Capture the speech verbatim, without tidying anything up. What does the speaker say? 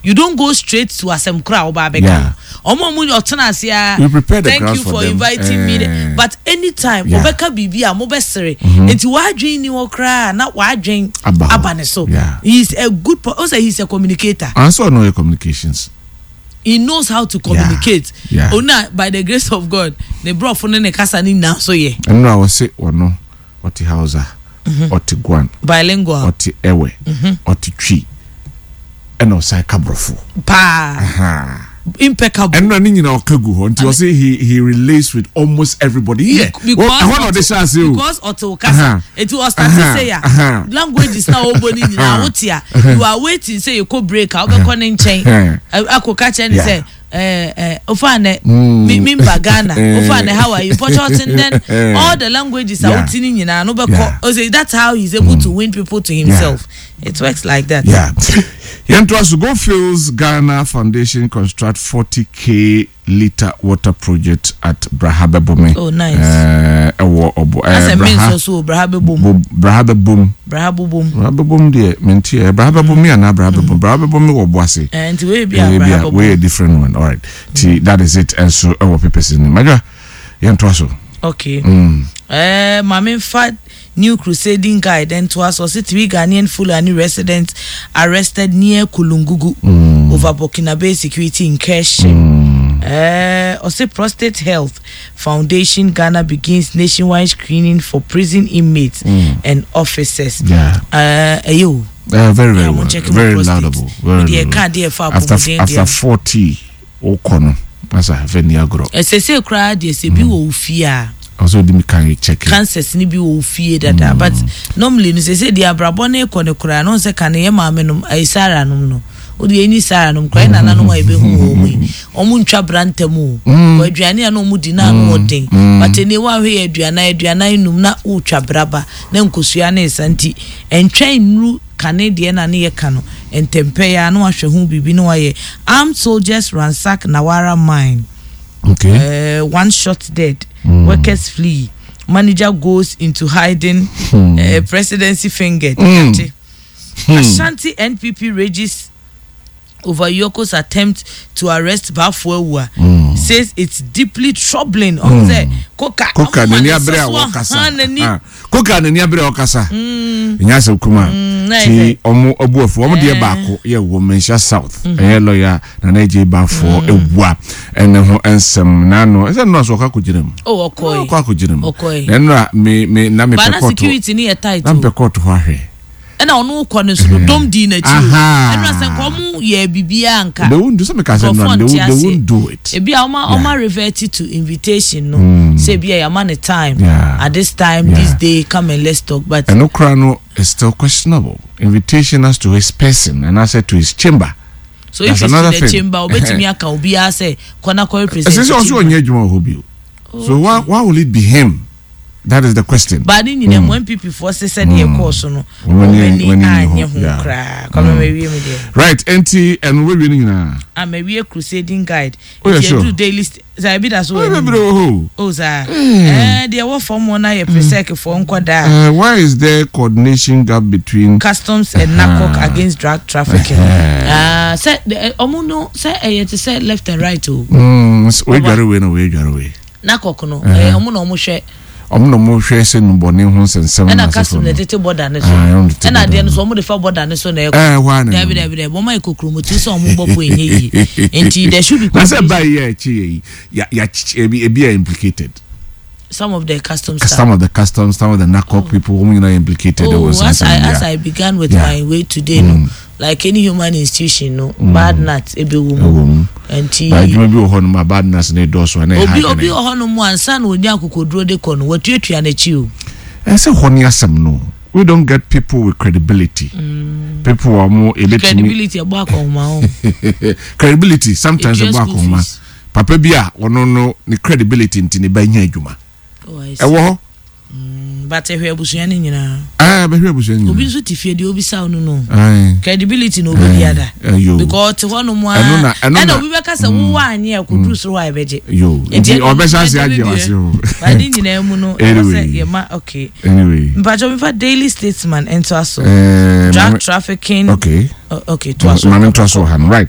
you don't go straight to asem kra oba beka. Yeah. Omo mu otena sia. You prepare the Thank ground you for for them. inviting uh, me. There. But anytime yeah. obeka bibia mo besere. Mm-hmm. Enti wadwen ni wo kra na wadwen Aba. abane so. Yeah. He's a good po- also he's a communicator. I also know your communications. He knows how to communicate. Yeah. Oh, now, by the grace of God, they brought for the kasa ni now so yeah. And no, I was say or no, or the Hausa, or the Guan, bilingual, or the Ewe, or the Tree, and no say Cabrofo. Pa. Impeccable. And no, you know, Kagu. Until say he he relates with almost everybody. Yeah. Because well, Otto, the because Otto Kasa, it was starting to say ya. Language is now opening in our tia. You are waiting, say you could break out the conning chain. I could catch and say. Eh eh ofane mimba Ghana ofane how are you and then all the languages are out in nyina no be call say that's how he's able mm. to win people to himself. Yeah. It works like that. Yeah. Yentoaso Goldfields Ghana Foundation construct forty k liter water project at Brahabebome. Oh nice. Eh ewo obo eh Braha. That's a so Brahabebome. Brahabebome. Brahabebome. Brahabebome de menti eh Brahabebome na Brahabebome. Brahabebome wo boase. And we be Brahabebome. We a different one. All right. Mm. That is it. And so our people in Maja Yentoaso. Okay. Mm. Eh mama fat new crusading guide and to us was three Ghanaian Fulani residents arrested near Kulungugu mm. over Burkinabe security in Kesh. Mm. Uh, also prostate health foundation Ghana begins nationwide screening for prison inmates mm. and officers. Yeah. Uh, you. Uh, very very well. Very laudable. Very laudable. After after forty okono asa veniagro. Ese se kra de se bi wo fia. Also the can check cancers ni bi wo fie dada mm. but normally no say say the abrabo na ekọ ne kura no say kan ye maame no ai sara no no odi eni sara no kra na nanu wa ebe hu omu omu ntwa brantamu ko aduane ya no omu di na no odin but eni wa hwe aduane aduane num na utwa braba na nkosua na esanti entwen nru Canadian na ne yekano entempe ya no ahwe hu bibi no waye armed soldiers ransack Nawara mine. Okay. Uh, one shot dead. Mm. Workers flee. Manager goes into hiding. Mm. Uh, presidency fingered. Mm. Ashanti N P P rages over Yoko's attempt to arrest Bafuewa. Mm. Says it's deeply troubling. Mm. Say, Koka, Koka, nani abre wakasa. Koka, nani abre wakasa. Inyasa ukuma. Ti omu obuofu omu die baako ye Womensia South. Eh lawyer na naje bafo ewa. Ene ho ensem nano. Ese no so ka kujirem. Oh okoy. Ka kujirem. Okoy. Eno me me na me pekoto. Bana security ni e tight. Na pekoto ho ahwe. And I know corner so dom di na chi. And I say komu ye bibia anka. They won't do some kind of they won't they won't do it. E bia oma oma revert to invitation no. Say bia ya man time. At this time this day come and let's talk but and no crano is still questionable. Invitation us to his person and I said to his chamber. So if it's in the chamber obetimi aka obi a say corner co represent. Say also onye dwuma hobi. So why why will it be him? That is the question. But in mm. when people force said the course no. Right, N T and we winning now. I'm a real crusading guide. Oh, yeah, sure. Do daily I be that's what. Oh, sir. Eh, there were form one I presec for uh, why is there coordination gap between customs and narcotics against drug trafficking? Uh, said the omuno say eh to say left and right too. Mm, we got away no we got away. Narcotics no. Eh omuno omu hwe omuno mo hwe se no bone ho sensem na custom na tete border ne so e na de no so omu de fa border ne so na e eh wa na David David bo mai kokromo tu so omu bopo enye yi enti there should be na say by here chi ya ya e be implicated. Some of the customs some staff. of the customs some of the narco oh. people who you know implicated oh, was as I as I began with yeah. my way today mm. no like any human institution no mm. bad nuts e be woman enti like you be ohon ma bad nuts na do so na obi obi ohon mo ansa na onya akokoduro de kono watuatua na chi o e say honi asem no we don't get people with credibility mm. people are more credibility abo akoma o credibility sometimes abo akoma papa bia ono no ni credibility ntini ba nya adwuma ewo but ehwe abusuya ni nyina ah behwe abusuya ni obi nso tifie de obi sa no no ah credibility no obi ada because te hono mo a and obi be ka se wo wa anye akoduru so wa ebeje yo enti obesa se aje wase o ba ni nyina mu no say ye ma okay anyway but we for Daily Statesman ento aso drug trafficking okay okay to aso mama to aso han right